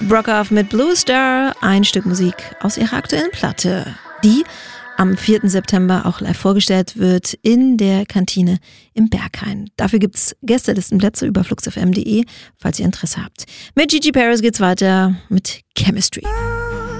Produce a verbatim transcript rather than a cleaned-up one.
Brockhaff mit Blue Star, ein Stück Musik aus ihrer aktuellen Platte, die am vierten September auch live vorgestellt wird in der Kantine im Berghain. Dafür gibt's Gästelistenplätze über flux f m punkt d e, falls ihr Interesse habt. Mit Gigi Paris geht's weiter mit Chemistry.